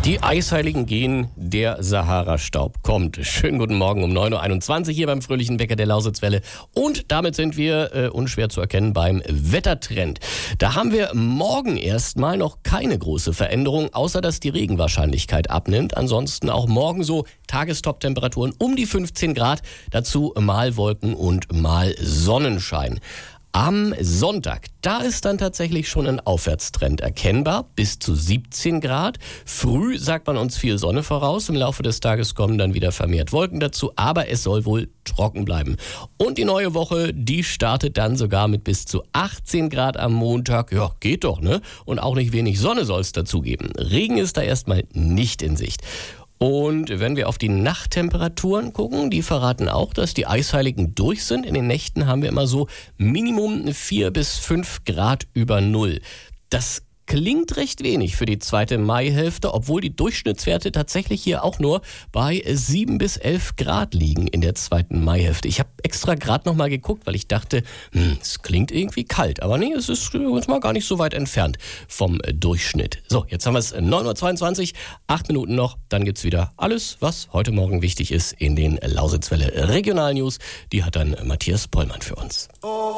Die Eisheiligen gehen, der Sahara-Staub kommt. Schönen guten Morgen um 9.21 Uhr hier beim fröhlichen Wecker der Lausitzwelle. Und damit sind wir unschwer zu erkennen beim Wettertrend. Da haben wir morgen erstmal noch keine große Veränderung, außer dass die Regenwahrscheinlichkeit abnimmt. Ansonsten auch morgen so Tagestop-Temperaturen um die 15 Grad. Dazu mal Wolken und mal Sonnenschein. Am Sonntag, da ist dann tatsächlich schon ein Aufwärtstrend erkennbar, bis zu 17 Grad. Früh sagt man uns viel Sonne voraus, im Laufe des Tages kommen dann wieder vermehrt Wolken dazu, aber es soll wohl trocken bleiben. Und die neue Woche, die startet dann sogar mit bis zu 18 Grad am Montag. Ja, geht doch, ne? Und auch nicht wenig Sonne soll es dazu geben. Regen ist da erstmal nicht in Sicht. Und wenn wir auf die Nachttemperaturen gucken, die verraten auch, dass die Eisheiligen durch sind. In den Nächten haben wir immer so Minimum 4 bis 5 Grad über Null. Das klingt recht wenig für die zweite Maihälfte, obwohl die Durchschnittswerte tatsächlich hier auch nur bei 7 bis 11 Grad liegen in der zweiten Maihälfte. Ich habe extra gerade noch mal geguckt, weil ich dachte, es klingt irgendwie kalt. Aber nee, es ist uns mal gar nicht so weit entfernt vom Durchschnitt. So, jetzt haben wir es 9.22 Uhr, 8 Minuten noch. Dann gibt's wieder alles, was heute Morgen wichtig ist in den Lausitzwelle Regionalnews. Die hat dann Matthias Pollmann für uns.